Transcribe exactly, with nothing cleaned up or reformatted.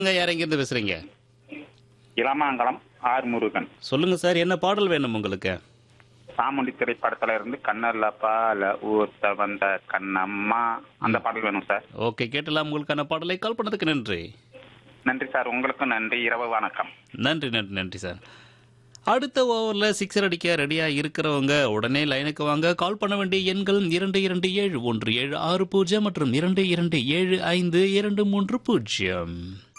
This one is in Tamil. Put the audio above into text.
யார் எங்கேருந்து பேசுறீங்க? இளமாங்கலம் ஆர் முருகன். சொல்லுங்க சார், என்ன பாடல் வேணும் உங்களுக்கு? சாமுண்டி திரைப்படத்துல இருந்து கண்ணல்ல பால ஊத்த வந்த கண்ணம்மா அந்த பாடல் வேணும் சார். ஓகே, கேட்டலாம். உங்களுக்கான பாடலை கால் பண்ணதுக்கு நன்றி. நன்றி சார், உங்களுக்கும் நன்றி. இரவு வணக்கம். நன்றி நன்றி நன்றி சார். அடுத்த ஓவரில் சிக்ஸர் அடிக்க ரெடியாக இருக்கிறவங்க உடனே லைனுக்கு வாங்க. கால் பண்ண வேண்டிய எண்கள் இரண்டு இரண்டு ஏழு ஒன்று ஏழு ஆறு பூஜ்ஜியம் மற்றும் இரண்டு இரண்டு ஏழு ஐந்து இரண்டு மூன்று பூஜ்ஜியம்.